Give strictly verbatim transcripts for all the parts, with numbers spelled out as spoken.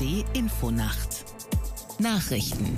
D Infonacht Nachrichten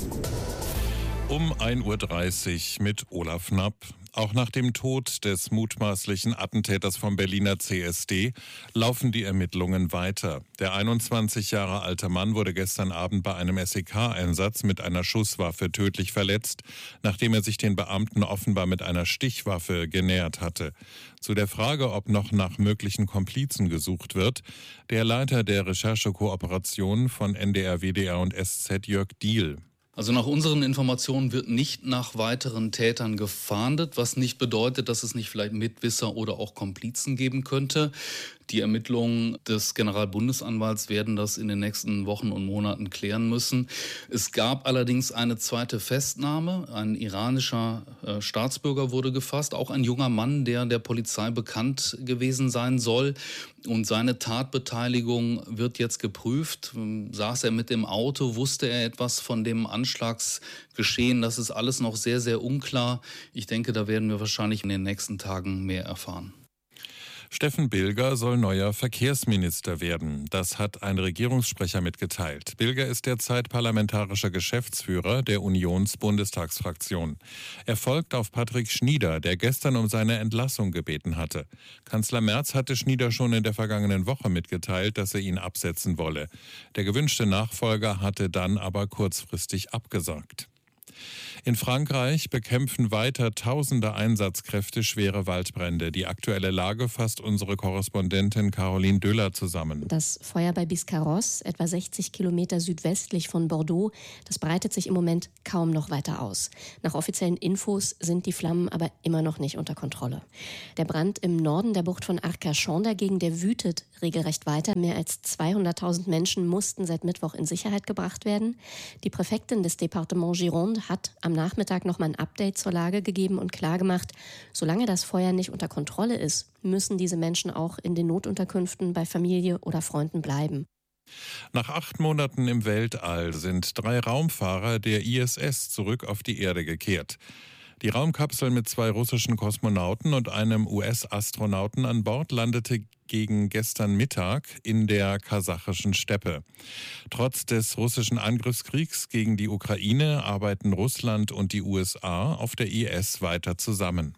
um ein Uhr dreißig mit Olaf Knapp. Auch nach dem Tod des mutmaßlichen Attentäters vom Berliner C S D laufen die Ermittlungen weiter. Der einundzwanzig Jahre alte Mann wurde gestern Abend bei einem S E K-Einsatz mit einer Schusswaffe tödlich verletzt, nachdem er sich den Beamten offenbar mit einer Stichwaffe genähert hatte. Zu der Frage, ob noch nach möglichen Komplizen gesucht wird, der Leiter der Recherchekooperation von N D R, W D R und S Z, Jörg Diehl. Also nach unseren Informationen wird nicht nach weiteren Tätern gefahndet, was nicht bedeutet, dass es nicht vielleicht Mitwisser oder auch Komplizen geben könnte. Die Ermittlungen des Generalbundesanwalts werden das in den nächsten Wochen und Monaten klären müssen. Es gab allerdings eine zweite Festnahme. Ein iranischer äh, Staatsbürger wurde gefasst, auch ein junger Mann, der der Polizei bekannt gewesen sein soll. Und seine Tatbeteiligung wird jetzt geprüft. Ähm, saß er mit im Auto, wusste er etwas von dem Anschlagsgeschehen? Das ist alles noch sehr, sehr unklar. Ich denke, da werden wir wahrscheinlich in den nächsten Tagen mehr erfahren. Steffen Bilger soll neuer Verkehrsminister werden. Das hat ein Regierungssprecher mitgeteilt. Bilger ist derzeit parlamentarischer Geschäftsführer der Unions-Bundestagsfraktion. Er folgt auf Patrick Schnieder, der gestern um seine Entlassung gebeten hatte. Kanzler Merz hatte Schnieder schon in der vergangenen Woche mitgeteilt, dass er ihn absetzen wolle. Der gewünschte Nachfolger hatte dann aber kurzfristig abgesagt. In Frankreich bekämpfen weiter tausende Einsatzkräfte schwere Waldbrände. Die aktuelle Lage fasst unsere Korrespondentin Caroline Döller zusammen. Das Feuer bei Biscarrosse, etwa sechzig Kilometer südwestlich von Bordeaux, das breitet sich im Moment kaum noch weiter aus. Nach offiziellen Infos sind die Flammen aber immer noch nicht unter Kontrolle. Der Brand im Norden der Bucht von Arcachon dagegen, der wütet regelrecht weiter. Mehr als zweihunderttausend Menschen mussten seit Mittwoch in Sicherheit gebracht werden. Die Präfektin des Departements Gironde hat am Nachmittag noch mal ein Update zur Lage gegeben und klargemacht, solange das Feuer nicht unter Kontrolle ist, müssen diese Menschen auch in den Notunterkünften bei Familie oder Freunden bleiben. Nach acht Monaten im Weltall sind drei Raumfahrer der I S S zurück auf die Erde gekehrt. Die Raumkapsel mit zwei russischen Kosmonauten und einem U S-Astronauten an Bord landete gegen gestern Mittag in der kasachischen Steppe. Trotz des russischen Angriffskriegs gegen die Ukraine arbeiten Russland und die U S A auf der I S weiter zusammen.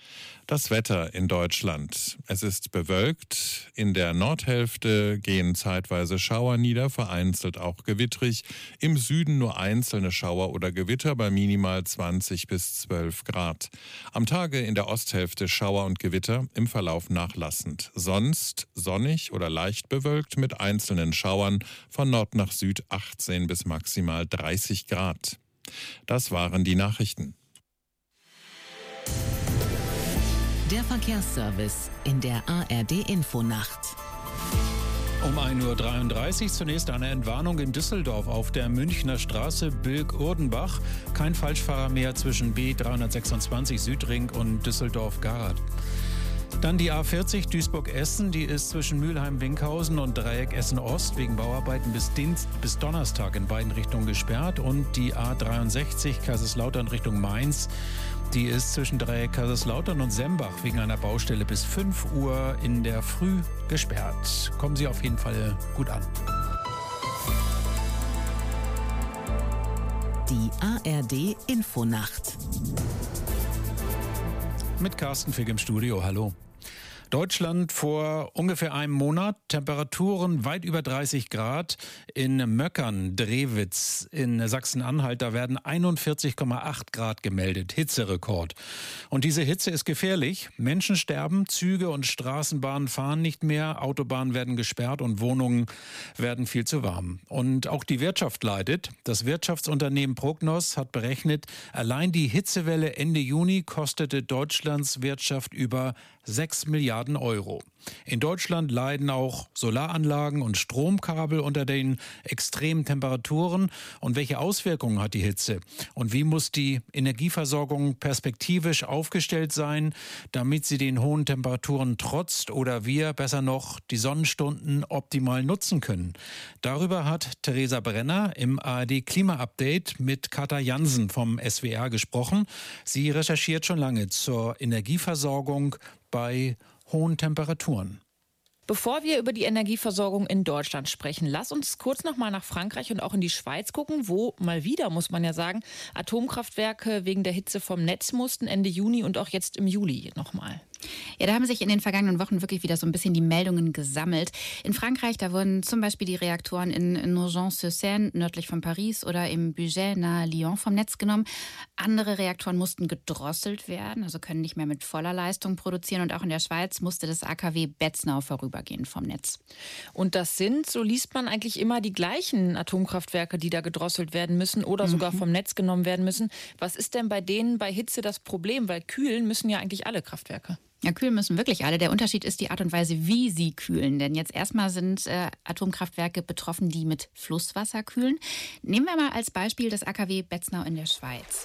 Das Wetter in Deutschland. Es ist bewölkt. In der Nordhälfte gehen zeitweise Schauer nieder, vereinzelt auch gewittrig. Im Süden nur einzelne Schauer oder Gewitter bei minimal zwanzig bis zwölf Grad. Am Tage in der Osthälfte Schauer und Gewitter, im Verlauf nachlassend. Sonst sonnig oder leicht bewölkt mit einzelnen Schauern, von Nord nach Süd achtzehn bis maximal dreißig Grad. Das waren die Nachrichten. Der Verkehrsservice in der A R D-Infonacht. Um ein Uhr dreiunddreißig zunächst eine Entwarnung in Düsseldorf auf der Münchner Straße Bilk-Urdenbach. Kein Falschfahrer mehr zwischen B dreihundertsechsundzwanzig Südring und Düsseldorf-Garath. Dann die A vierzig Duisburg-Essen, die ist zwischen Mülheim-Winkhausen und Dreieck Essen-Ost wegen Bauarbeiten bis Dienst bis Donnerstag in beiden Richtungen gesperrt. Und die A dreiundsechzig Kaiserslautern Richtung Mainz, die ist zwischen Dreieck Kaiserslautern und Sembach wegen einer Baustelle bis fünf Uhr in der Früh gesperrt. Kommen Sie auf jeden Fall gut an. Die A R D-Infonacht. Mit Carsten Fick im Studio. Hallo. Deutschland vor ungefähr einem Monat, Temperaturen weit über dreißig Grad. In Möckern, Drewitz in Sachsen-Anhalt, da werden einundvierzig Komma acht Grad gemeldet, Hitzerekord. Und diese Hitze ist gefährlich. Menschen sterben, Züge und Straßenbahnen fahren nicht mehr, Autobahnen werden gesperrt und Wohnungen werden viel zu warm. Und auch die Wirtschaft leidet. Das Wirtschaftsunternehmen Prognos hat berechnet, allein die Hitzewelle Ende Juni kostete Deutschlands Wirtschaft über sechs Milliarden Euro. In Deutschland leiden auch Solaranlagen und Stromkabel unter den extremen Temperaturen. Und welche Auswirkungen hat die Hitze? Und wie muss die Energieversorgung perspektivisch aufgestellt sein, damit sie den hohen Temperaturen trotzt oder wir, besser noch, die Sonnenstunden optimal nutzen können? Darüber hat Theresa Brenner im A R D Klima-Update mit Katja Jansen vom S W R gesprochen. Sie recherchiert schon lange zur Energieversorgung bei hohen Temperaturen. Bevor wir über die Energieversorgung in Deutschland sprechen, lass uns kurz noch mal nach Frankreich und auch in die Schweiz gucken, wo mal wieder, muss man ja sagen, Atomkraftwerke wegen der Hitze vom Netz mussten, Ende Juni und auch jetzt im Juli noch mal. Ja, da haben sich in den vergangenen Wochen wirklich wieder so ein bisschen die Meldungen gesammelt. In Frankreich, da wurden zum Beispiel die Reaktoren in Nogent-sur-Seine, nördlich von Paris, oder im Bugey nahe Lyon vom Netz genommen. Andere Reaktoren mussten gedrosselt werden, also können nicht mehr mit voller Leistung produzieren. Und auch in der Schweiz musste das A K W Betznau vorübergehend vom Netz. Und das sind, so liest man eigentlich immer, die gleichen Atomkraftwerke, die da gedrosselt werden müssen oder sogar mhm. vom Netz genommen werden müssen. Was ist denn bei denen bei Hitze das Problem? Weil kühlen müssen ja eigentlich alle Kraftwerke. Ja, kühlen müssen wirklich alle. Der Unterschied ist die Art und Weise, wie sie kühlen. Denn jetzt erstmal sind äh, Atomkraftwerke betroffen, die mit Flusswasser kühlen. Nehmen wir mal als Beispiel das A K W Betznau in der Schweiz.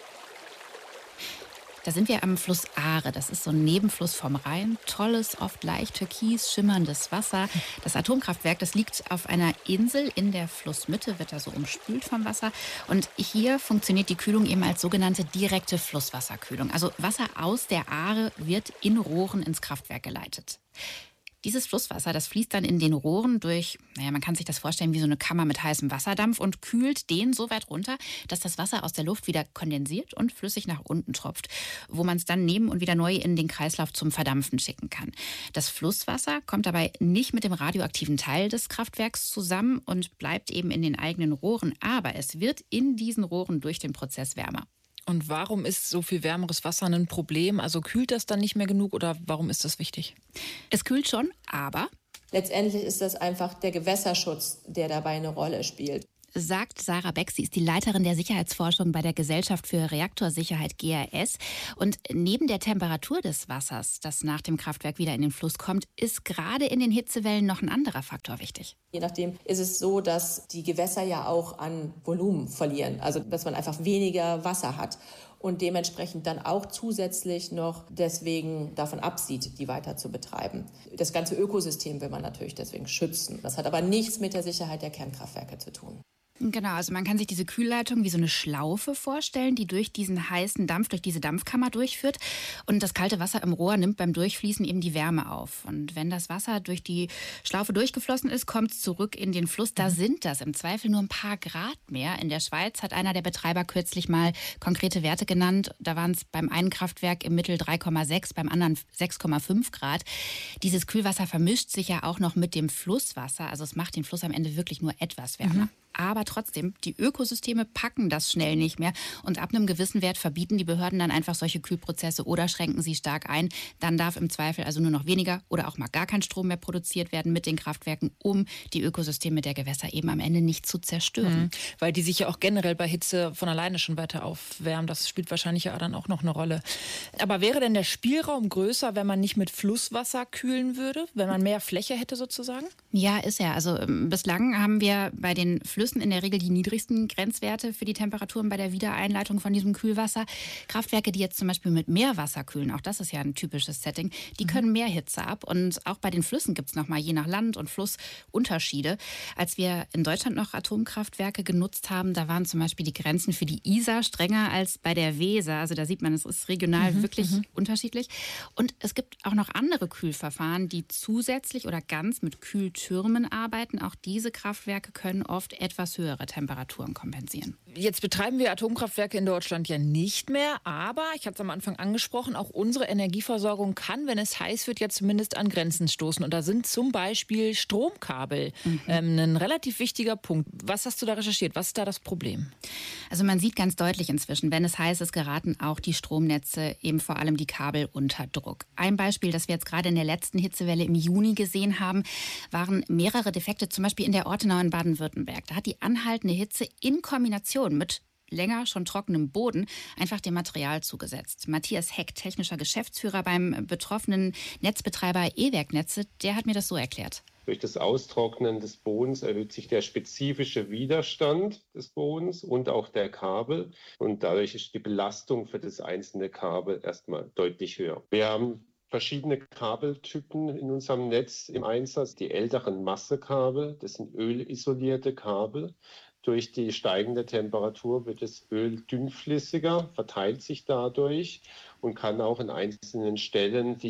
Da sind wir am Fluss Aare. Das ist so ein Nebenfluss vom Rhein. Tolles, oft leicht türkis schimmerndes Wasser. Das Atomkraftwerk, das liegt auf einer Insel in der Flussmitte, wird da so umspült vom Wasser. Und hier funktioniert die Kühlung eben als sogenannte direkte Flusswasserkühlung. Also Wasser aus der Aare wird in Rohren ins Kraftwerk geleitet. Dieses Flusswasser, das fließt dann in den Rohren durch, naja, man kann sich das vorstellen wie so eine Kammer mit heißem Wasserdampf und kühlt den so weit runter, dass das Wasser aus der Luft wieder kondensiert und flüssig nach unten tropft, wo man es dann nehmen und wieder neu in den Kreislauf zum Verdampfen schicken kann. Das Flusswasser kommt dabei nicht mit dem radioaktiven Teil des Kraftwerks zusammen und bleibt eben in den eigenen Rohren, aber es wird in diesen Rohren durch den Prozess wärmer. Und warum ist so viel wärmeres Wasser ein Problem? Also kühlt das dann nicht mehr genug oder warum ist das wichtig? Es kühlt schon, aber letztendlich ist das einfach der Gewässerschutz, der dabei eine Rolle spielt. Sagt Sarah Beck. Sie ist die Leiterin der Sicherheitsforschung bei der Gesellschaft für Reaktorsicherheit G R S. Und neben der Temperatur des Wassers, das nach dem Kraftwerk wieder in den Fluss kommt, ist gerade in den Hitzewellen noch ein anderer Faktor wichtig. Je nachdem ist es so, dass die Gewässer ja auch an Volumen verlieren, also dass man einfach weniger Wasser hat und dementsprechend dann auch zusätzlich noch deswegen davon absieht, die weiter zu betreiben. Das ganze Ökosystem will man natürlich deswegen schützen. Das hat aber nichts mit der Sicherheit der Kernkraftwerke zu tun. Genau, also man kann sich diese Kühlleitung wie so eine Schlaufe vorstellen, die durch diesen heißen Dampf, durch diese Dampfkammer durchführt. Und das kalte Wasser im Rohr nimmt beim Durchfließen eben die Wärme auf. Und wenn das Wasser durch die Schlaufe durchgeflossen ist, kommt es zurück in den Fluss. Da sind das im Zweifel nur ein paar Grad mehr. In der Schweiz hat einer der Betreiber kürzlich mal konkrete Werte genannt. Da waren es beim einen Kraftwerk im Mittel drei Komma sechs, beim anderen sechs Komma fünf Grad. Dieses Kühlwasser vermischt sich ja auch noch mit dem Flusswasser. Also es macht den Fluss am Ende wirklich nur etwas wärmer. Mhm. Aber trotzdem, die Ökosysteme packen das schnell nicht mehr. Und ab einem gewissen Wert verbieten die Behörden dann einfach solche Kühlprozesse oder schränken sie stark ein. Dann darf im Zweifel also nur noch weniger oder auch mal gar kein Strom mehr produziert werden mit den Kraftwerken, um die Ökosysteme der Gewässer eben am Ende nicht zu zerstören. Mhm. Weil die sich ja auch generell bei Hitze von alleine schon weiter aufwärmen. Das spielt wahrscheinlich ja dann auch noch eine Rolle. Aber wäre denn der Spielraum größer, wenn man nicht mit Flusswasser kühlen würde? Wenn man mehr Fläche hätte sozusagen? Ja, ist ja. Also ähm, bislang haben wir bei den Flüssen in der Regel die niedrigsten Grenzwerte für die Temperaturen bei der Wiedereinleitung von diesem Kühlwasser. Kraftwerke, die jetzt zum Beispiel mit Meerwasser kühlen, auch das ist ja ein typisches Setting, die können mehr Hitze ab. Und auch bei den Flüssen gibt es nochmal je nach Land und Fluss Unterschiede. Als wir in Deutschland noch Atomkraftwerke genutzt haben, da waren zum Beispiel die Grenzen für die Isar strenger als bei der Weser. Also da sieht man, es ist regional mhm, wirklich mhm. unterschiedlich. Und es gibt auch noch andere Kühlverfahren, die zusätzlich oder ganz mit Kühltürmen arbeiten. Auch diese Kraftwerke können oft etwas etwas höhere Temperaturen kompensieren. Jetzt betreiben wir Atomkraftwerke in Deutschland ja nicht mehr, aber, ich hatte es am Anfang angesprochen, auch unsere Energieversorgung kann, wenn es heiß wird, ja zumindest an Grenzen stoßen. Und da sind zum Beispiel Stromkabel mhm. ähm, ein relativ wichtiger Punkt. Was hast du da recherchiert? Was ist da das Problem? Also man sieht ganz deutlich inzwischen, wenn es heiß ist, geraten auch die Stromnetze, eben vor allem die Kabel, unter Druck. Ein Beispiel, das wir jetzt gerade in der letzten Hitzewelle im Juni gesehen haben, waren mehrere Defekte, zum Beispiel in der Ortenau in Baden-Württemberg. Da hat die anhaltende Hitze in Kombination mit länger schon trockenem Boden einfach dem Material zugesetzt. Matthias Heck, technischer Geschäftsführer beim betroffenen Netzbetreiber E-Werk Netze, der hat mir das so erklärt. Durch das Austrocknen des Bodens erhöht sich der spezifische Widerstand des Bodens und auch der Kabel. Und dadurch ist die Belastung für das einzelne Kabel erstmal deutlich höher. Wir haben verschiedene Kabeltypen in unserem Netz im Einsatz. Die älteren Massekabel, das sind ölisolierte Kabel. Durch die steigende Temperatur wird das Öl dünnflüssiger, verteilt sich dadurch und kann auch an einzelnen Stellen die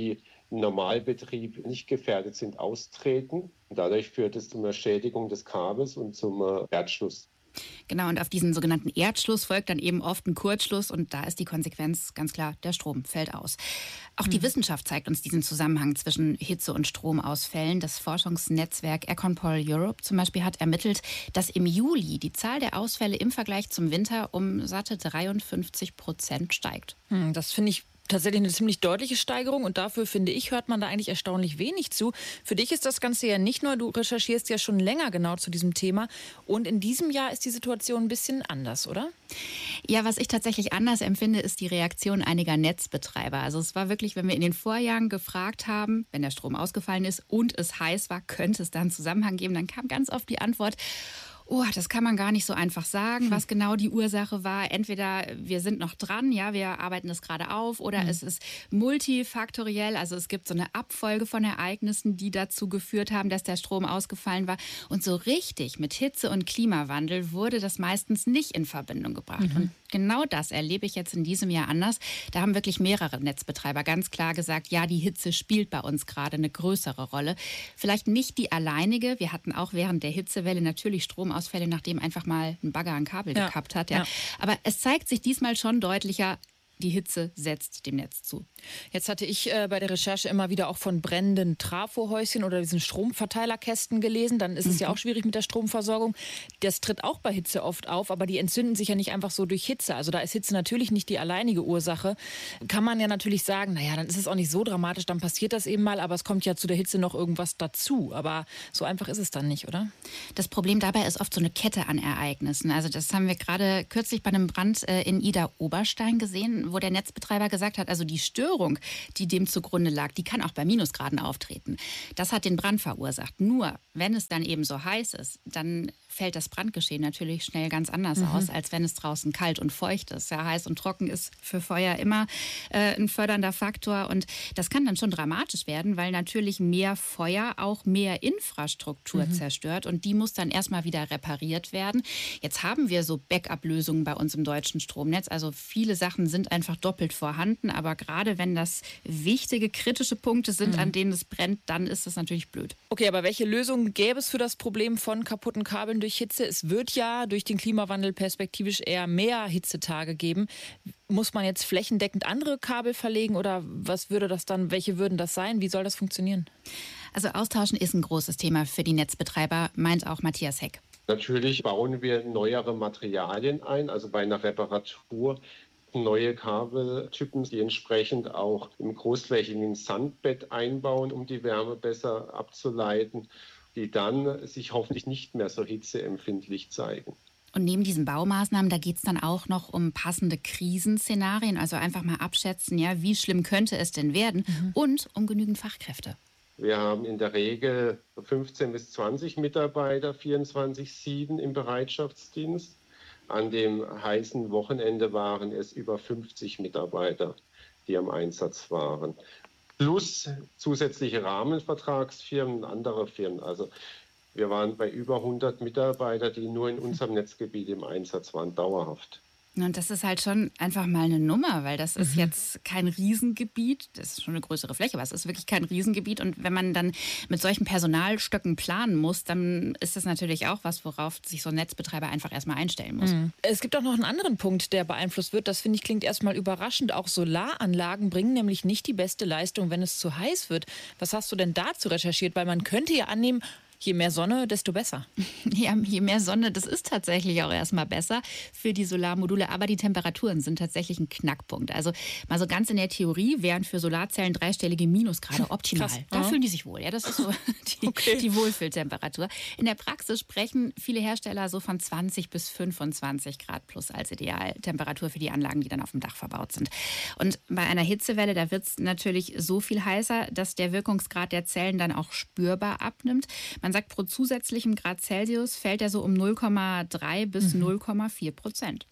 im Normalbetrieb nicht gefährdet sind, austreten. Und dadurch führt es zu einer Schädigung des Kabels und zum Erdschluss. Genau, und auf diesen sogenannten Erdschluss folgt dann eben oft ein Kurzschluss und da ist die Konsequenz ganz klar, der Strom fällt aus. Auch die mhm. Wissenschaft zeigt uns diesen Zusammenhang zwischen Hitze- und Stromausfällen. Das Forschungsnetzwerk Econpol Europe zum Beispiel hat ermittelt, dass im Juli die Zahl der Ausfälle im Vergleich zum Winter um satte dreiundfünfzig Prozent steigt. Hm, das finde ich tatsächlich eine ziemlich deutliche Steigerung und dafür, finde ich, hört man da eigentlich erstaunlich wenig zu. Für dich ist das Ganze ja nicht neu, du recherchierst ja schon länger genau zu diesem Thema und in diesem Jahr ist die Situation ein bisschen anders, oder? Ja, was ich tatsächlich anders empfinde, ist die Reaktion einiger Netzbetreiber. Also es war wirklich, wenn wir in den Vorjahren gefragt haben, wenn der Strom ausgefallen ist und es heiß war, könnte es da einen Zusammenhang geben, dann kam ganz oft die Antwort: Oh, das kann man gar nicht so einfach sagen, was genau die Ursache war. Entweder wir sind noch dran, ja, wir arbeiten das gerade auf, oder mhm. es ist multifaktoriell. Also es gibt so eine Abfolge von Ereignissen, die dazu geführt haben, dass der Strom ausgefallen war. Und so richtig mit Hitze und Klimawandel wurde das meistens nicht in Verbindung gebracht. Mhm. Und genau das erlebe ich jetzt in diesem Jahr anders. Da haben wirklich mehrere Netzbetreiber ganz klar gesagt, ja, die Hitze spielt bei uns gerade eine größere Rolle. Vielleicht nicht die alleinige. Wir hatten auch während der Hitzewelle natürlich Strom Ausfälle, nachdem einfach mal ein Bagger ein Kabel ja. gekappt hat. Ja. Ja. Aber es zeigt sich diesmal schon deutlicher, die Hitze setzt dem Netz zu. Jetzt hatte ich äh, bei der Recherche immer wieder auch von brennenden Trafohäuschen oder diesen Stromverteilerkästen gelesen. Dann ist mhm. es ja auch schwierig mit der Stromversorgung. Das tritt auch bei Hitze oft auf, aber die entzünden sich ja nicht einfach so durch Hitze. Also da ist Hitze natürlich nicht die alleinige Ursache. Kann man ja natürlich sagen, naja, dann ist es auch nicht so dramatisch, dann passiert das eben mal, aber es kommt ja zu der Hitze noch irgendwas dazu. Aber so einfach ist es dann nicht, oder? Das Problem dabei ist oft so eine Kette an Ereignissen. Also das haben wir gerade kürzlich bei einem Brand äh, in Idar-Oberstein gesehen, wo der Netzbetreiber gesagt hat, also die Störung, die dem zugrunde lag, die kann auch bei Minusgraden auftreten. Das hat den Brand verursacht. Nur, wenn es dann eben so heiß ist, dann fällt das Brandgeschehen natürlich schnell ganz anders mhm. aus, als wenn es draußen kalt und feucht ist. Ja, heiß und trocken ist für Feuer immer äh, ein fördernder Faktor. Und das kann dann schon dramatisch werden, weil natürlich mehr Feuer auch mehr Infrastruktur mhm. zerstört. Und die muss dann erstmal wieder repariert werden. Jetzt haben wir so Backup-Lösungen bei uns im deutschen Stromnetz. Also viele Sachen sind einfach doppelt vorhanden. Aber gerade wenn das wichtige, kritische Punkte sind, mhm. an denen es brennt, dann ist das natürlich blöd. Okay, aber welche Lösungen gäbe es für das Problem von kaputten Kabeln durch Hitze? Es wird ja durch den Klimawandel perspektivisch eher mehr Hitzetage geben. Muss man jetzt flächendeckend andere Kabel verlegen oder was würde das dann, welche würden das sein? Wie soll das funktionieren? Also austauschen ist ein großes Thema für die Netzbetreiber, meint auch Matthias Heck. Natürlich bauen wir neuere Materialien ein, also bei einer Reparatur neue Kabeltypen, die entsprechend auch im großflächigen Sandbett einbauen, um die Wärme besser abzuleiten, die dann sich hoffentlich nicht mehr so hitzeempfindlich zeigen. Und neben diesen Baumaßnahmen, da geht es dann auch noch um passende Krisenszenarien, also einfach mal abschätzen, ja, wie schlimm könnte es denn werden mhm. und um genügend Fachkräfte. Wir haben in der Regel fünfzehn bis zwanzig Mitarbeiter, vierundzwanzig sieben im Bereitschaftsdienst. An dem heißen Wochenende waren es über fünfzig Mitarbeiter, die am Einsatz waren. Plus zusätzliche Rahmenvertragsfirmen und andere Firmen. Also wir waren bei über hundert Mitarbeitern, die nur in unserem Netzgebiet im Einsatz waren, dauerhaft. Und das ist halt schon einfach mal eine Nummer, weil das ist mhm. jetzt kein Riesengebiet. Das ist schon eine größere Fläche, aber es ist wirklich kein Riesengebiet. Und wenn man dann mit solchen Personalstöcken planen muss, dann ist das natürlich auch was, worauf sich so ein Netzbetreiber einfach erstmal einstellen muss. Mhm. Es gibt auch noch einen anderen Punkt, der beeinflusst wird. Das finde ich klingt erstmal überraschend. Auch Solaranlagen bringen nämlich nicht die beste Leistung, wenn es zu heiß wird. Was hast du denn dazu recherchiert? Weil man könnte ja annehmen, je mehr Sonne, desto besser. Ja, je mehr Sonne, das ist tatsächlich auch erstmal besser für die Solarmodule. Aber die Temperaturen sind tatsächlich ein Knackpunkt. Also mal so ganz in der Theorie wären für Solarzellen dreistellige Minusgrade optimal. Krass. Da ja. fühlen die sich wohl. Ja, das ist so die, okay. die Wohlfühltemperatur. In der Praxis sprechen viele Hersteller so von zwanzig bis fünfundzwanzig Grad plus als Idealtemperatur für die Anlagen, die dann auf dem Dach verbaut sind. Und bei einer Hitzewelle, da wird es natürlich so viel heißer, dass der Wirkungsgrad der Zellen dann auch spürbar abnimmt. Man sagt, pro zusätzlichem Grad Celsius fällt er so um null Komma drei bis mhm. null Komma vier Prozent.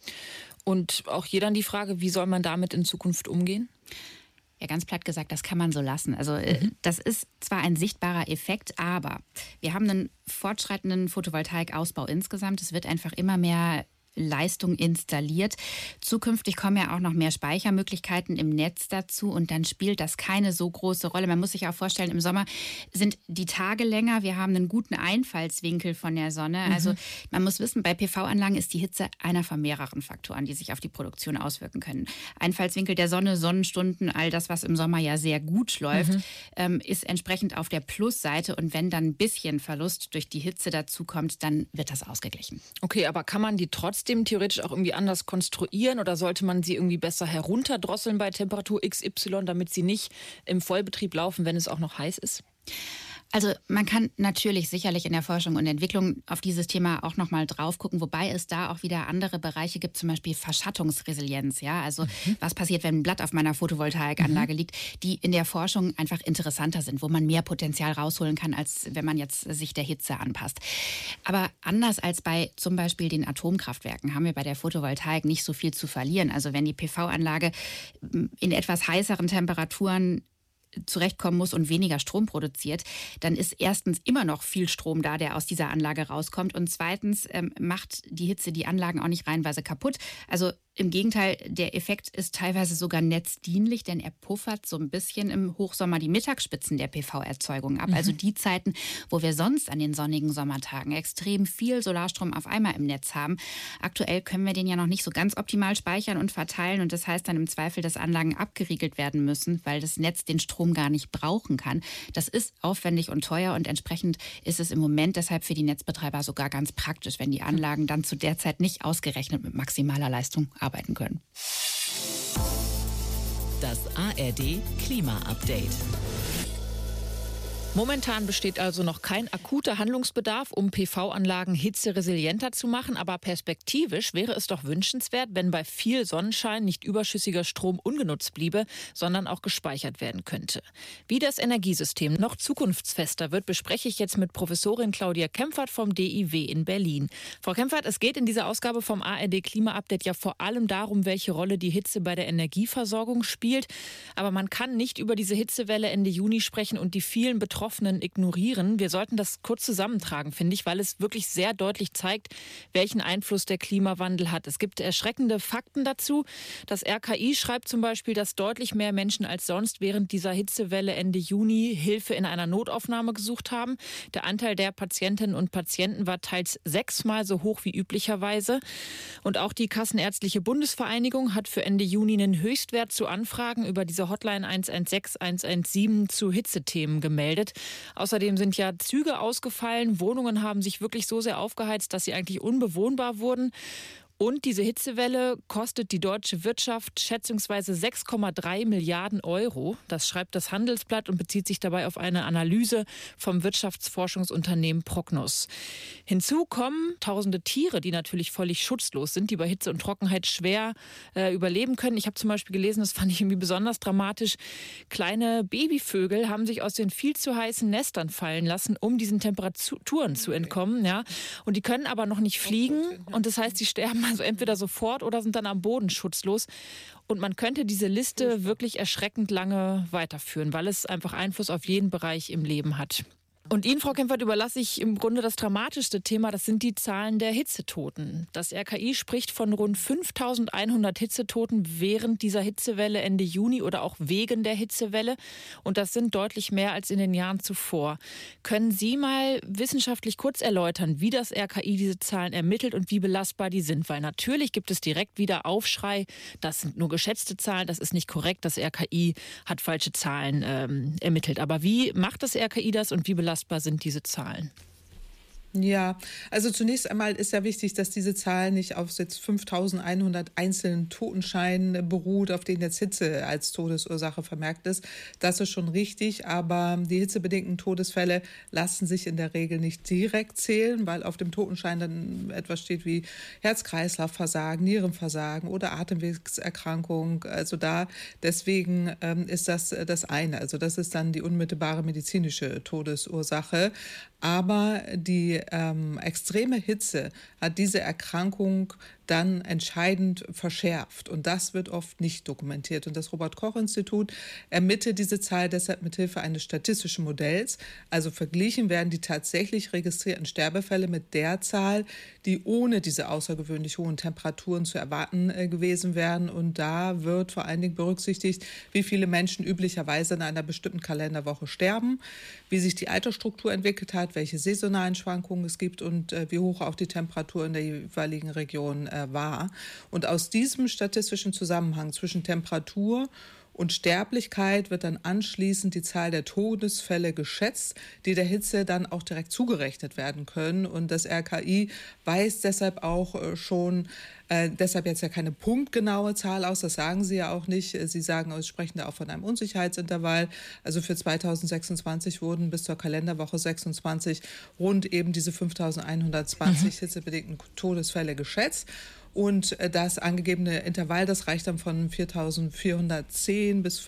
Und auch hier dann die Frage, wie soll man damit in Zukunft umgehen? Ja, ganz platt gesagt, das kann man so lassen. Also mhm. das ist zwar ein sichtbarer Effekt, aber wir haben einen fortschreitenden Photovoltaikausbau insgesamt. Es wird einfach immer mehr Leistung installiert. Zukünftig kommen ja auch noch mehr Speichermöglichkeiten im Netz dazu und dann spielt das keine so große Rolle. Man muss sich auch vorstellen, im Sommer sind die Tage länger, wir haben einen guten Einfallswinkel von der Sonne. Mhm. Also man muss wissen, bei P V-Anlagen ist die Hitze einer von mehreren Faktoren, die sich auf die Produktion auswirken können. Einfallswinkel der Sonne, Sonnenstunden, all das, was im Sommer ja sehr gut läuft, mhm. ähm, ist entsprechend auf der Plusseite und wenn dann ein bisschen Verlust durch die Hitze dazu kommt, dann wird das ausgeglichen. Okay, aber kann man die trotzdem theoretisch auch irgendwie anders konstruieren oder sollte man sie irgendwie besser herunterdrosseln bei Temperatur X Y, damit sie nicht im Vollbetrieb laufen, wenn es auch noch heiß ist? Also man kann natürlich sicherlich in der Forschung und Entwicklung auf dieses Thema auch noch mal drauf gucken, wobei es da auch wieder andere Bereiche gibt, zum Beispiel Verschattungsresilienz. Ja? Also mhm. was passiert, wenn ein Blatt auf meiner Photovoltaikanlage mhm. liegt, die in der Forschung einfach interessanter sind, wo man mehr Potenzial rausholen kann, als wenn man jetzt sich der Hitze anpasst. Aber anders als bei zum Beispiel den Atomkraftwerken haben wir bei der Photovoltaik nicht so viel zu verlieren. Also wenn die P V-Anlage in etwas heißeren Temperaturen zurechtkommen muss und weniger Strom produziert, dann ist erstens immer noch viel Strom da, der aus dieser Anlage rauskommt und zweitens ähm, macht die Hitze die Anlagen auch nicht reihenweise kaputt. Also im Gegenteil, der Effekt ist teilweise sogar netzdienlich, denn er puffert so ein bisschen im Hochsommer die Mittagsspitzen der P V-Erzeugung ab. Mhm. Also die Zeiten, wo wir sonst an den sonnigen Sommertagen extrem viel Solarstrom auf einmal im Netz haben. Aktuell können wir den ja noch nicht so ganz optimal speichern und verteilen und das heißt dann im Zweifel, dass Anlagen abgeriegelt werden müssen, weil das Netz den Strom gar nicht brauchen kann. Das ist aufwendig und teuer und entsprechend ist es im Moment deshalb für die Netzbetreiber sogar ganz praktisch, wenn die Anlagen dann zu der Zeit nicht ausgerechnet mit maximaler Leistung arbeiten können. Das A R D Klima-Update. Momentan besteht also noch kein akuter Handlungsbedarf, um P V-Anlagen hitzeresilienter zu machen. Aber perspektivisch wäre es doch wünschenswert, wenn bei viel Sonnenschein nicht überschüssiger Strom ungenutzt bliebe, sondern auch gespeichert werden könnte. Wie das Energiesystem noch zukunftsfester wird, bespreche ich jetzt mit Professorin Claudia Kempfert vom D I W in Berlin. Frau Kempfert, es geht in dieser Ausgabe vom A R D Klima-Update ja vor allem darum, welche Rolle die Hitze bei der Energieversorgung spielt. Aber man kann nicht über diese Hitzewelle Ende Juni sprechen und die vielen Betroffenen ignorieren. Wir sollten das kurz zusammentragen, finde ich, weil es wirklich sehr deutlich zeigt, welchen Einfluss der Klimawandel hat. Es gibt erschreckende Fakten dazu. Das R K I schreibt zum Beispiel, dass deutlich mehr Menschen als sonst während dieser Hitzewelle Ende Juni Hilfe in einer Notaufnahme gesucht haben. Der Anteil der Patientinnen und Patienten war teils sechsmal so hoch wie üblicherweise. Und auch die Kassenärztliche Bundesvereinigung hat für Ende Juni einen Höchstwert zu Anfragen über diese Hotline eins eins sechs eins eins sieben zu Hitzethemen gemeldet. Außerdem sind ja Züge ausgefallen, Wohnungen haben sich wirklich so sehr aufgeheizt, dass sie eigentlich unbewohnbar wurden. Und diese Hitzewelle kostet die deutsche Wirtschaft schätzungsweise sechs Komma drei Milliarden Euro. Das schreibt das Handelsblatt und bezieht sich dabei auf eine Analyse vom Wirtschaftsforschungsunternehmen Prognos. Hinzu kommen tausende Tiere, die natürlich völlig schutzlos sind, die bei Hitze und Trockenheit schwer äh, überleben können. Ich habe zum Beispiel gelesen, das fand ich irgendwie besonders dramatisch, kleine Babyvögel haben sich aus den viel zu heißen Nestern fallen lassen, um diesen Temperaturen zu entkommen. Ja. Und die können aber noch nicht fliegen und das heißt, sie sterben also entweder sofort oder sind dann am Boden schutzlos. Und man könnte diese Liste wirklich erschreckend lange weiterführen, weil es einfach Einfluss auf jeden Bereich im Leben hat. Und Ihnen, Frau Kempfert, überlasse ich im Grunde das dramatischste Thema. Das sind die Zahlen der Hitzetoten. Das R K I spricht von rund fünftausendeinhundert Hitzetoten während dieser Hitzewelle Ende Juni oder auch wegen der Hitzewelle. Und das sind deutlich mehr als in den Jahren zuvor. Können Sie mal wissenschaftlich kurz erläutern, wie das R K I diese Zahlen ermittelt und wie belastbar die sind? Weil natürlich gibt es direkt wieder Aufschrei. Das sind nur geschätzte Zahlen, das ist nicht korrekt. Das R K I hat falsche Zahlen ähm, ermittelt. Aber wie macht das R K I das und wie belastbar sind diese Zahlen? Ja, also zunächst einmal ist ja wichtig, dass diese Zahl nicht auf jetzt fünftausendeinhundert einzelnen Totenscheinen beruht, auf denen jetzt Hitze als Todesursache vermerkt ist. Das ist schon richtig, aber die hitzebedingten Todesfälle lassen sich in der Regel nicht direkt zählen, weil auf dem Totenschein dann etwas steht wie Herz-Kreislauf-Versagen, Nierenversagen oder Atemwegserkrankung. Also da, deswegen ähm, ist das das eine. Also das ist dann die unmittelbare medizinische Todesursache. Aber die ähm, extreme Hitze hat diese Erkrankung dann entscheidend verschärft. Und das wird oft nicht dokumentiert. Und das Robert-Koch-Institut ermittelt diese Zahl deshalb mithilfe eines statistischen Modells. Also verglichen werden die tatsächlich registrierten Sterbefälle mit der Zahl, die ohne diese außergewöhnlich hohen Temperaturen zu erwarten äh, gewesen wären. Und da wird vor allen Dingen berücksichtigt, wie viele Menschen üblicherweise in einer bestimmten Kalenderwoche sterben, wie sich die Altersstruktur entwickelt hat, welche saisonalen Schwankungen es gibt und äh, wie hoch auch die Temperatur in der jeweiligen Region äh, war. Und aus diesem statistischen Zusammenhang zwischen Temperatur und Sterblichkeit wird dann anschließend die Zahl der Todesfälle geschätzt, die der Hitze dann auch direkt zugerechnet werden können. Und das R K I weist deshalb auch äh, schon Äh, deshalb jetzt ja keine punktgenaue Zahl aus, das sagen Sie ja auch nicht. Sie sagen, Sie sprechen da auch von einem Unsicherheitsintervall. Also für zweitausendsechsundzwanzig wurden bis zur Kalenderwoche sechsundzwanzig rund eben diese fünftausendeinhundertzwanzig mhm. hitzebedingten Todesfälle geschätzt. Und das angegebene Intervall, das reicht dann von viertausendvierhundertzehn bis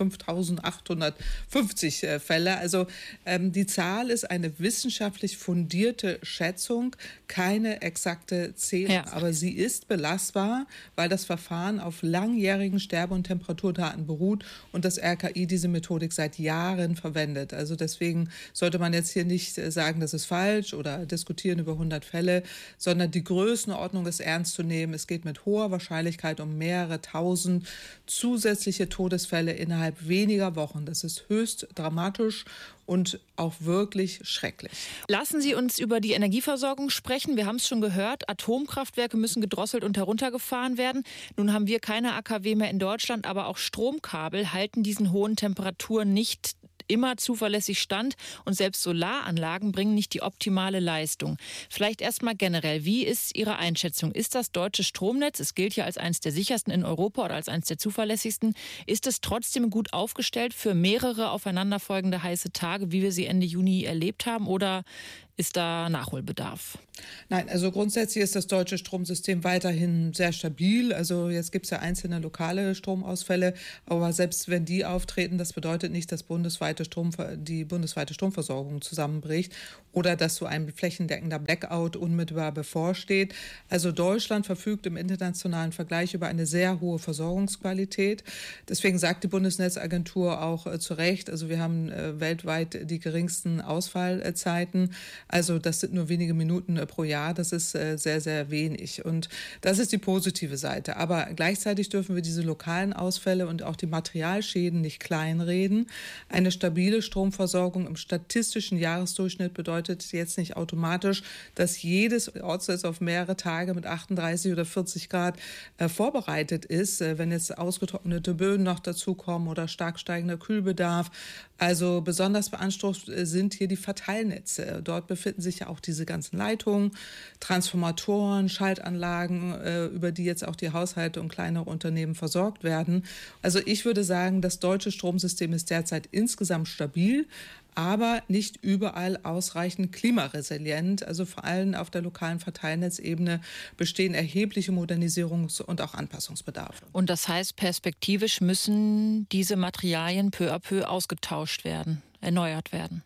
fünftausendachthundertfünfzig Fälle. Also ähm, die Zahl ist eine wissenschaftlich fundierte Schätzung, keine exakte Zählung. Ja. Aber sie ist belastbar, weil das Verfahren auf langjährigen Sterbe- und Temperaturdaten beruht und das R K I diese Methodik seit Jahren verwendet. Also deswegen sollte man jetzt hier nicht sagen, das ist falsch oder diskutieren über hundert Fälle, sondern die Größenordnung ist ernst zu nehmen. Es geht mit hoher Wahrscheinlichkeit um mehrere tausend zusätzliche Todesfälle innerhalb weniger Wochen. Das ist höchst dramatisch und auch wirklich schrecklich. Lassen Sie uns über die Energieversorgung sprechen. Wir haben es schon gehört, Atomkraftwerke müssen gedrosselt und heruntergefahren werden. Nun haben wir keine A K W mehr in Deutschland, aber auch Stromkabel halten diesen hohen Temperaturen nicht immer zuverlässig stand und selbst Solaranlagen bringen nicht die optimale Leistung. Vielleicht erstmal generell, wie ist Ihre Einschätzung? Ist das deutsche Stromnetz, es gilt ja als eines der sichersten in Europa oder als eines der zuverlässigsten, ist es trotzdem gut aufgestellt für mehrere aufeinanderfolgende heiße Tage, wie wir sie Ende Juni erlebt haben, oder ist da Nachholbedarf? Nein, also grundsätzlich ist das deutsche Stromsystem weiterhin sehr stabil. Also jetzt gibt es ja einzelne lokale Stromausfälle, aber selbst wenn die auftreten, das bedeutet nicht, dass bundesweite Strom, die bundesweite Stromversorgung zusammenbricht oder dass so ein flächendeckender Blackout unmittelbar bevorsteht. Also Deutschland verfügt im internationalen Vergleich über eine sehr hohe Versorgungsqualität. Deswegen sagt die Bundesnetzagentur auch äh, zu Recht, also wir haben äh, weltweit die geringsten Ausfallzeiten. Also das sind nur wenige Minuten pro Jahr, das ist äh, sehr, sehr wenig. Und das ist die positive Seite. Aber gleichzeitig dürfen wir diese lokalen Ausfälle und auch die Materialschäden nicht kleinreden. Eine stabile Stromversorgung im statistischen Jahresdurchschnitt bedeutet jetzt nicht automatisch, dass jedes Ortsnetz auf mehrere Tage mit achtunddreißig oder vierzig Grad äh, vorbereitet ist. Äh, wenn jetzt ausgetrocknete Böden noch dazukommen oder stark steigender Kühlbedarf. Also besonders beansprucht äh, sind hier die Verteilnetze. Dort befinden sich ja auch diese ganzen Leitungen, Transformatoren, Schaltanlagen, äh, über die jetzt auch die Haushalte und kleinere Unternehmen versorgt werden. Also ich würde sagen, das deutsche Stromsystem ist derzeit insgesamt stabil, aber nicht überall ausreichend klimaresilient. Also vor allem auf der lokalen Verteilnetzebene bestehen erhebliche Modernisierungs- und auch Anpassungsbedarfe. Und das heißt, perspektivisch müssen diese Materialien peu à peu ausgetauscht werden, erneuert werden?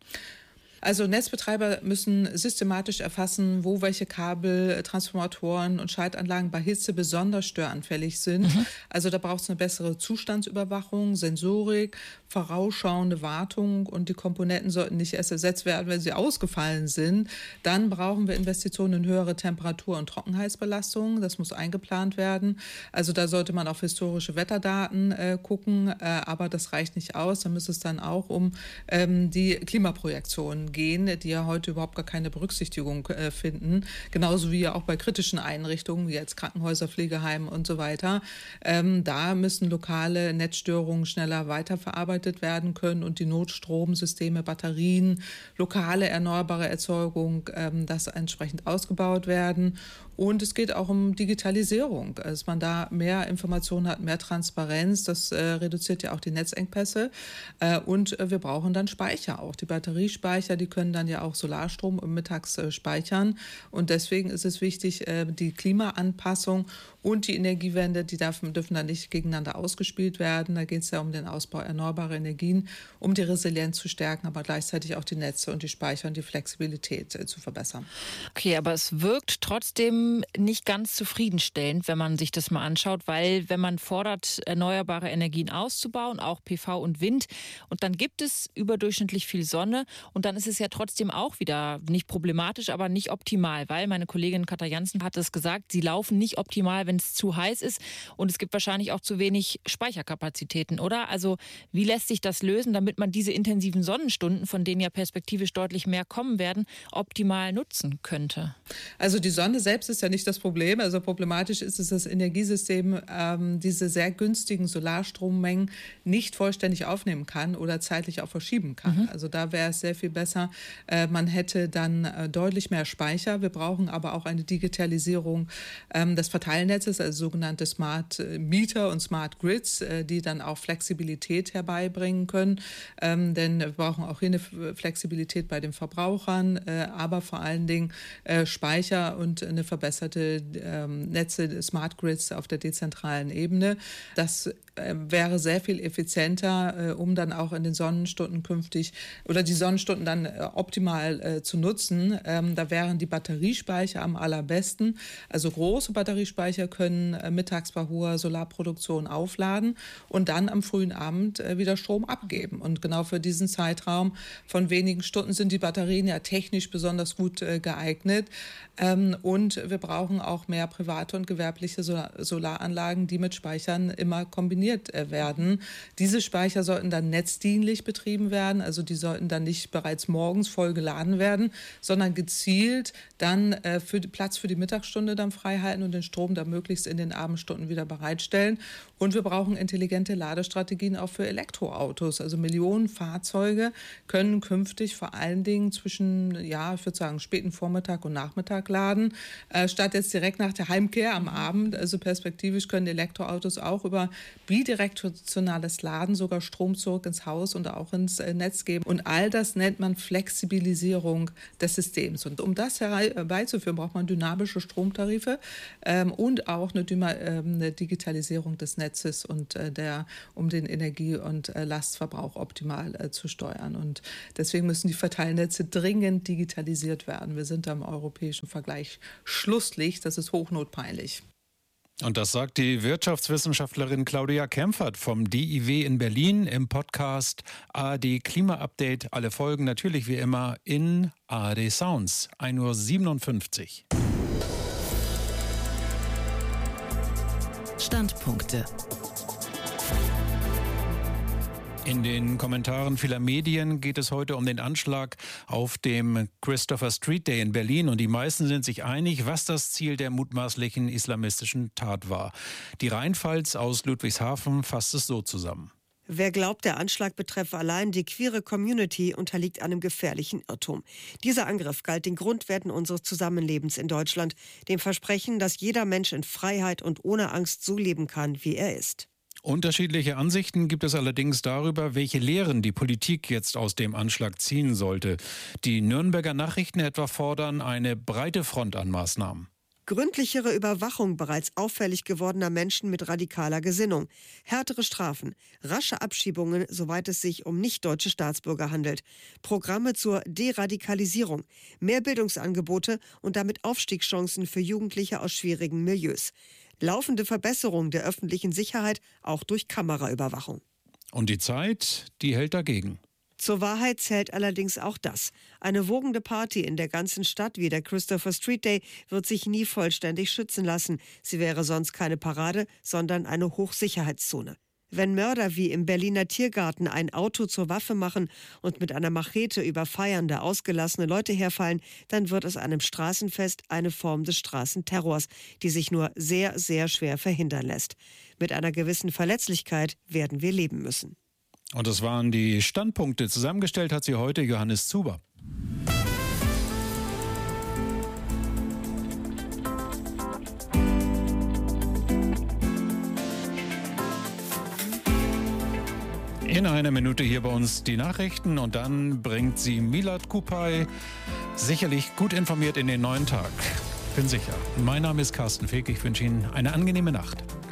Also Netzbetreiber müssen systematisch erfassen, wo welche Kabel, Transformatoren und Schaltanlagen bei Hitze besonders störanfällig sind. Mhm. Also da braucht es eine bessere Zustandsüberwachung, Sensorik, vorausschauende Wartung und die Komponenten sollten nicht erst ersetzt werden, wenn sie ausgefallen sind. Dann brauchen wir Investitionen in höhere Temperatur- und Trockenheitsbelastungen. Das muss eingeplant werden. Also da sollte man auf historische Wetterdaten äh, gucken, äh, aber das reicht nicht aus. Da müsste es dann auch um ähm, die Klimaprojektionen gehen, die ja heute überhaupt gar keine Berücksichtigung äh, finden. Genauso wie ja auch bei kritischen Einrichtungen, wie jetzt Krankenhäuser, Pflegeheime und so weiter. Ähm, da müssen lokale Netzstörungen schneller weiterverarbeitet werden können und die Notstromsysteme, Batterien, lokale erneuerbare Erzeugung, ähm, das entsprechend ausgebaut werden. Und es geht auch um Digitalisierung, dass man da mehr Informationen hat, mehr Transparenz. Das äh, reduziert ja auch die Netzengpässe. Äh, und äh, wir brauchen dann Speicher auch. Die Batteriespeicher, die können dann ja auch Solarstrom mittags äh, speichern. Und deswegen ist es wichtig, äh, die Klimaanpassung Und die Energiewende, die dürfen, dürfen dann nicht gegeneinander ausgespielt werden. Da geht es ja um den Ausbau erneuerbarer Energien, um die Resilienz zu stärken, aber gleichzeitig auch die Netze und die Speicher und die Flexibilität äh, zu verbessern. Okay, aber es wirkt trotzdem nicht ganz zufriedenstellend, wenn man sich das mal anschaut, weil wenn man fordert, erneuerbare Energien auszubauen, auch P V und Wind, und dann gibt es überdurchschnittlich viel Sonne und dann ist es ja trotzdem auch wieder nicht problematisch, aber nicht optimal, weil meine Kollegin Katja Jansen hat es gesagt, sie laufen nicht optimal, wenn es zu heiß ist und es gibt wahrscheinlich auch zu wenig Speicherkapazitäten, oder? Also wie lässt sich das lösen, damit man diese intensiven Sonnenstunden, von denen ja perspektivisch deutlich mehr kommen werden, optimal nutzen könnte? Also die Sonne selbst ist ja nicht das Problem. Also problematisch ist es, das Energiesystem ähm, diese sehr günstigen Solarstrommengen nicht vollständig aufnehmen kann oder zeitlich auch verschieben kann. Mhm. Also da wäre es sehr viel besser. Äh, man hätte dann äh, deutlich mehr Speicher. Wir brauchen aber auch eine Digitalisierung ähm, des Verteilnetzes, also sogenannte Smart Meter und Smart Grids, äh, die dann auch Flexibilität herbeibringen können. Ähm, denn wir brauchen auch hier eine Flexibilität bei den Verbrauchern, äh, aber vor allen Dingen äh, Speicher und eine verbesserte ähm, Netze, Smart Grids auf der dezentralen Ebene. Das äh, wäre sehr viel effizienter, äh, um dann auch in den Sonnenstunden künftig oder die Sonnenstunden dann äh, optimal äh, zu nutzen. Ähm, da wären die Batteriespeicher am allerbesten. Also große Batteriespeicher können äh, mittags bei hoher Solarproduktion aufladen und dann am frühen Abend äh, wieder Strom abgeben. Und genau für diesen Zeitraum von wenigen Stunden sind die Batterien ja technisch besonders gut äh, geeignet. Ähm, und wir brauchen auch mehr private und gewerbliche Solar- Solaranlagen, die mit Speichern immer kombiniert äh, werden. Diese Speicher sollten dann netzdienlich betrieben werden, also die sollten dann nicht bereits morgens voll geladen werden, sondern gezielt dann äh, für die, Platz für die Mittagsstunde dann frei halten und den Strom dann möglichst in den Abendstunden wieder bereitstellen. Und wir brauchen intelligente Ladestrategien auch für Elektroautos. Also Millionen Fahrzeuge können künftig vor allen Dingen zwischen, ja, ich würde sagen, späten Vormittag und Nachmittag laden, äh, statt jetzt direkt nach der Heimkehr am Abend. Also perspektivisch können Elektroautos auch über bidirektionales Laden sogar Strom zurück ins Haus und auch ins äh, Netz geben. Und all das nennt man Flexibilisierung des Systems. Und um das herbeizuführen, braucht man dynamische Stromtarife ähm, und auch eine, Dyma, äh, eine Digitalisierung des Netzes und äh, der, um den Energie- und äh, Lastverbrauch optimal äh, zu steuern. Und deswegen müssen die Verteilnetze dringend digitalisiert werden. Wir sind da im europäischen Vergleich Schlusslicht. Das ist hochnotpeinlich. Und das sagt die Wirtschaftswissenschaftlerin Claudia Kempfert vom D I W in Berlin im Podcast A R D Klima Update. Alle Folgen natürlich wie immer in A R D Sounds. ein Uhr siebenundfünfzig. Standpunkte. In den Kommentaren vieler Medien geht es heute um den Anschlag auf dem Christopher Street Day in Berlin. Und die meisten sind sich einig, was das Ziel der mutmaßlichen islamistischen Tat war. Die Rheinpfalz aus Ludwigshafen fasst es so zusammen. Wer glaubt, der Anschlag betreffe allein die queere Community, unterliegt einem gefährlichen Irrtum. Dieser Angriff galt den Grundwerten unseres Zusammenlebens in Deutschland, dem Versprechen, dass jeder Mensch in Freiheit und ohne Angst so leben kann, wie er ist. Unterschiedliche Ansichten gibt es allerdings darüber, welche Lehren die Politik jetzt aus dem Anschlag ziehen sollte. Die Nürnberger Nachrichten etwa fordern eine breite Front an Maßnahmen. Gründlichere Überwachung bereits auffällig gewordener Menschen mit radikaler Gesinnung, härtere Strafen, rasche Abschiebungen, soweit es sich um nicht-deutsche Staatsbürger handelt, Programme zur Deradikalisierung, mehr Bildungsangebote und damit Aufstiegschancen für Jugendliche aus schwierigen Milieus. Laufende Verbesserung der öffentlichen Sicherheit, auch durch Kameraüberwachung. Und die Zeit, die hält dagegen. Zur Wahrheit zählt allerdings auch das. Eine wogende Party in der ganzen Stadt wie der Christopher Street Day wird sich nie vollständig schützen lassen. Sie wäre sonst keine Parade, sondern eine Hochsicherheitszone. Wenn Mörder wie im Berliner Tiergarten ein Auto zur Waffe machen und mit einer Machete über feiernde, ausgelassene Leute herfallen, dann wird aus einem Straßenfest eine Form des Straßenterrors, die sich nur sehr, sehr schwer verhindern lässt. Mit einer gewissen Verletzlichkeit werden wir leben müssen. Und das waren die Standpunkte. Zusammengestellt hat sie heute Johannes Zuber. In einer Minute hier bei uns die Nachrichten und dann bringt sie Milad Kupay sicherlich gut informiert in den neuen Tag. bin sicher. Mein Name ist Carsten Feg. Ich wünsche Ihnen eine angenehme Nacht.